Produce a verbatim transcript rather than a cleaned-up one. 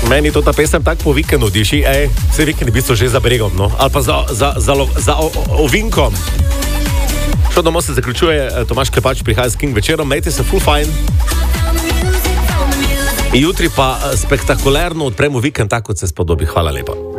Meni to ta pesem tako po vikendu diši, ej, vse vikendi v bistvu že za bregom, no, ali pa za, za, za, za, za o, ovinkom. Šo domov se zaključuje, Tomaž Klepač prihaja s King večerom, mejte se full fine. Jutri pa spektakularno odpremo vikend, tako kot se spodobi. Hvala lepa.